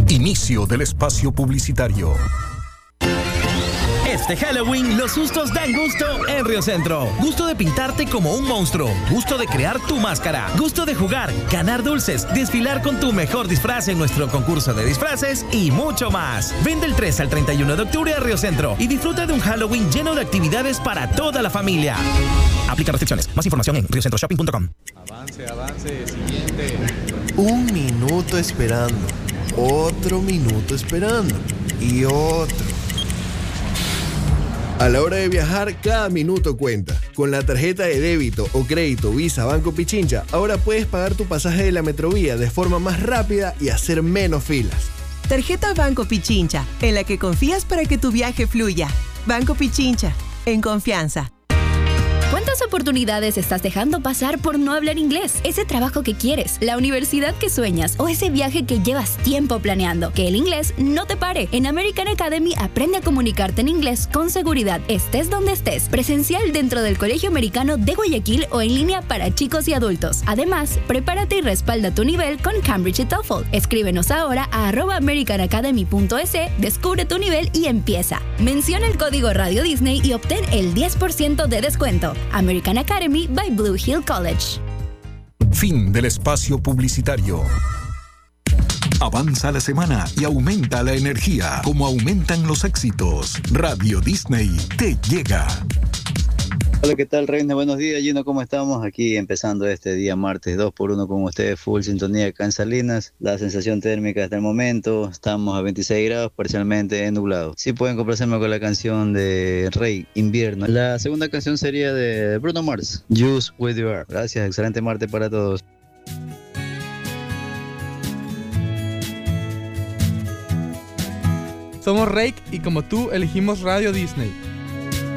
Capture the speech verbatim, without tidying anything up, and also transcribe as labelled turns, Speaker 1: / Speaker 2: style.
Speaker 1: Inicio del espacio publicitario.
Speaker 2: Este Halloween, los sustos dan gusto en Río Centro. Gusto de pintarte como un monstruo. Gusto de crear tu máscara. Gusto de jugar, ganar dulces, desfilar con tu mejor disfraz en nuestro concurso de disfraces y mucho más. Ven del tres al treinta y uno de octubre a Río Centro y disfruta de un Halloween lleno de actividades para toda la familia. Aplica restricciones. Más información en rio centro shopping punto com.
Speaker 3: Avance, avance, siguiente.
Speaker 4: Un minuto esperando. Otro minuto esperando. Y otro. A la hora de viajar, cada minuto cuenta. Con la tarjeta de débito o crédito Visa Banco Pichincha, ahora puedes pagar tu pasaje de la Metrovía de forma más rápida y hacer menos filas.
Speaker 5: Tarjeta Banco Pichincha, en la que confías para que tu viaje fluya. Banco Pichincha, en confianza.
Speaker 6: ¿Cuántas oportunidades estás dejando pasar por no hablar inglés? Ese trabajo que quieres, la universidad que sueñas o ese viaje que llevas tiempo planeando. Que el inglés no te pare. En American Academy aprende a comunicarte en inglés con seguridad, estés donde estés. Presencial dentro del Colegio Americano de Guayaquil o en línea para chicos y adultos. Además, prepárate y respalda tu nivel con Cambridge y TOEFL. Escríbenos ahora a arroba american academy punto es, descubre tu nivel y empieza. Menciona el código Radio Disney y obtén el diez por ciento de descuento. American Academy by Blue Hill College.
Speaker 1: Fin del espacio publicitario. Avanza la semana y aumenta la energía, como aumentan los éxitos. Radio Disney te llega.
Speaker 7: Hola, ¿qué tal, Reina? Buenos días, Gino, ¿cómo estamos? Aquí empezando este día martes dos por uno con ustedes, full sintonía acá en Salinas. La sensación térmica hasta el momento, estamos a veintiséis grados, parcialmente nublado. Sí pueden complacerme con la canción de Rey, Invierno. La segunda canción sería de Bruno Mars, Just With You Are. Gracias, excelente martes para todos.
Speaker 8: Somos Rake y como tú elegimos Radio Disney.